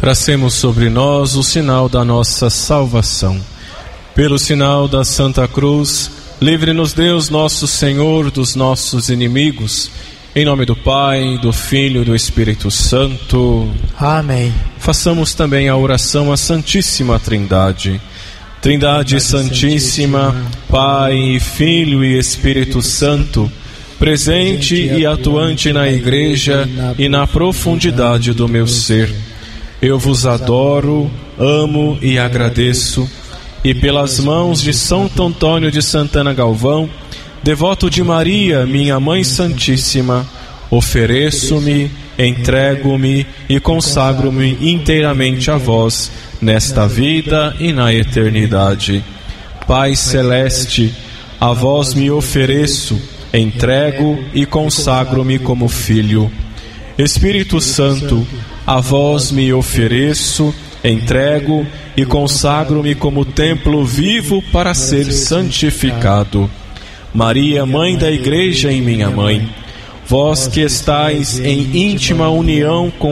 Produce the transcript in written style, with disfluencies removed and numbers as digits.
Tracemos sobre nós o sinal da nossa salvação. Pelo sinal da Santa Cruz, livre-nos Deus nosso Senhor dos nossos inimigos. Em nome do Pai, do Filho e do Espírito Santo. Amém. Façamos também a oração à Santíssima Trindade. Trindade Santíssima, Pai, Filho e Espírito Santo, presente e atuante na Igreja e na profundidade do meu ser. Eu vos adoro, amo e agradeço, e pelas mãos de Santo Antônio de Santana Galvão, devoto de Maria, minha Mãe Santíssima, ofereço-me, entrego-me e consagro-me inteiramente a vós, nesta vida e na eternidade. Pai Celeste, a vós me ofereço, entrego e consagro-me como filho. Espírito Santo, a vós me ofereço, entrego e consagro-me como templo vivo para ser santificado. Maria, Mãe da Igreja e minha Mãe, vós que estáis em íntima união com